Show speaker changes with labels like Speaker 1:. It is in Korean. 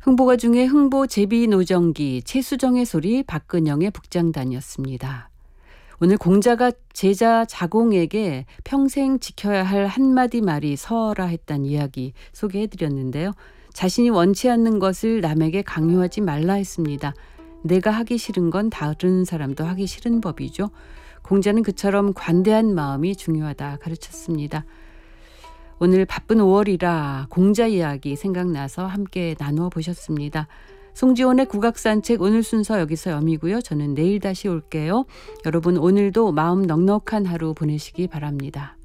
Speaker 1: 흥보가 중에 흥보 제비노정기 최수정의 소리 박근영의 북장단이었습니다. 오늘 공자가 제자 자공에게 평생 지켜야 할 한마디 말이 서어라 했단 이야기 소개해드렸는데요. 자신이 원치 않는 것을 남에게 강요하지 말라 했습니다. 내가 하기 싫은 건 다른 사람도 하기 싫은 법이죠. 공자는 그처럼 관대한 마음이 중요하다 가르쳤습니다. 오늘 바쁜 5월이라 공자 이야기 생각나서 함께 나누어 보셨습니다. 송지온의 국악산책 오늘 순서 여기서 여미고요. 저는 내일 다시 올게요. 여러분 오늘도 마음 넉넉한 하루 보내시기 바랍니다.